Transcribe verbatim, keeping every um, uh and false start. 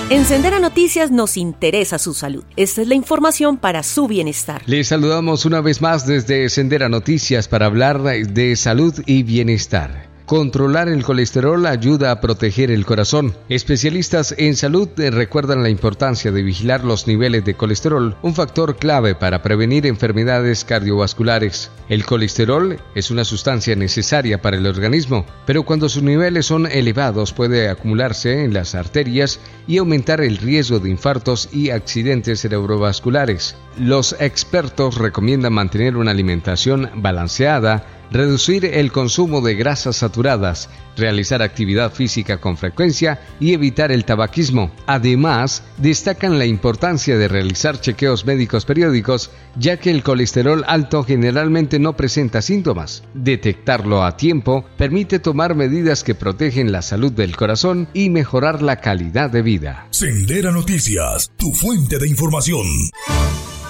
En Sendera Noticias nos interesa su salud. Esta es la información para su bienestar. Les saludamos una vez más desde Sendera Noticias para hablar de salud y bienestar. Controlar el colesterol ayuda a proteger el corazón. Especialistas en salud recuerdan la importancia de vigilar los niveles de colesterol, un factor clave para prevenir enfermedades cardiovasculares. El colesterol es una sustancia necesaria para el organismo, pero cuando sus niveles son elevados puede acumularse en las arterias y aumentar el riesgo de infartos y accidentes cerebrovasculares. Los expertos recomiendan mantener una alimentación balanceada, reducir el consumo de grasas saturadas, realizar actividad física con frecuencia y evitar el tabaquismo. Además, destacan la importancia de realizar chequeos médicos periódicos, ya que el colesterol alto generalmente no presenta síntomas. Detectarlo a tiempo permite tomar medidas que protegen la salud del corazón y mejorar la calidad de vida. Sendera Noticias, tu fuente de información.